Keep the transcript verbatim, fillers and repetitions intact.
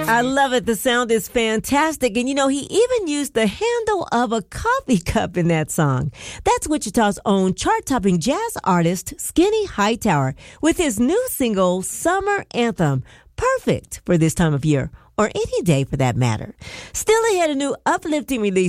I love it. The sound is fantastic. And, you know, he even used the handle of a coffee cup in that song. That's Wichita's own chart-topping jazz artist, Skinny Hightower, with his new single, Summer Anthem. Perfect for this time of year, or any day for that matter. Still ahead, a new uplifting release